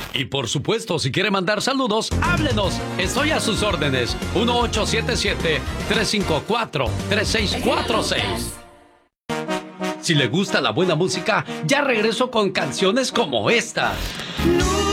Y por supuesto, si quiere mandar saludos, háblenos. Estoy a sus órdenes. 1877-354-3646. Si le gusta la buena música, ya regreso con canciones como estas. No